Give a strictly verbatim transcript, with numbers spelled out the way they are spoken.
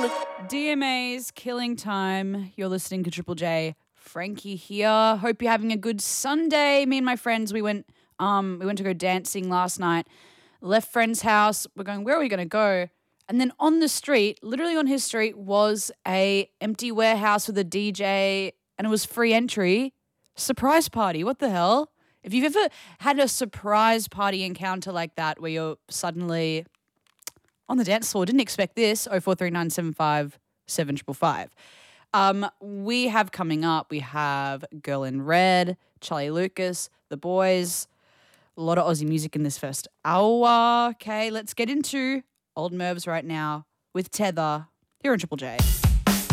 D M A's Killing Time. You're listening to Triple J. Frankie here. Hope you're having a good Sunday. Me and my friends, we went um we went to go dancing last night. Left friend's house. We're going, where are we going to go? And then on the street, literally on his street, was a empty warehouse with a D J, and it was free entry. Surprise party. What the hell? If you've ever had a surprise party encounter like that where you're suddenly on the dance floor, didn't expect this, oh four three nine seven five seven five five. Um, we have coming up, we have Girl in Red, Charlie Lucas, The Boys, a lot of Aussie music in this first hour. Okay, let's get into Old Mervs right now with Tether here on Triple J.